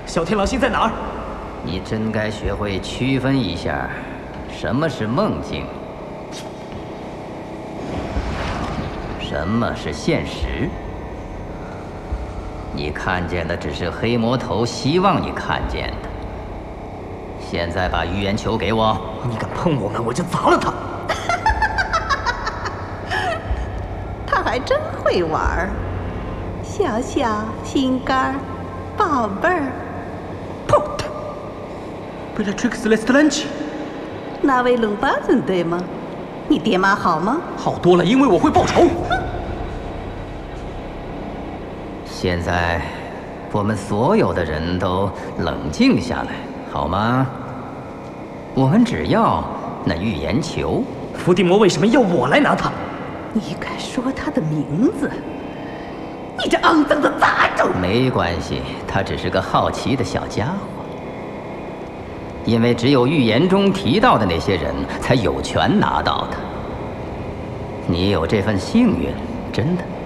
小天狼星在哪儿？ 你真该学会区分一下，什么是梦境，什么是现实。你看见的只是黑魔头希望你看见的。现在把预言球给我！ 你敢碰我们，我就砸了他！ 他还真会玩儿，小小心肝儿，宝贝儿。 Bellatrix Lestrange， 那位冷巴顿对吗？你爹妈好吗？ 好多了，因为我会报仇。 现在，我们所有的人都冷静下来，好吗？我们只要那预言球。 伏地魔为什么要我来拿它？ 你敢说他的名字？你这肮脏的杂种！ 没关系，他只是个好奇的小家伙。 因为只有预言中提到的那些人才有权拿到它。你有这份幸运，真的。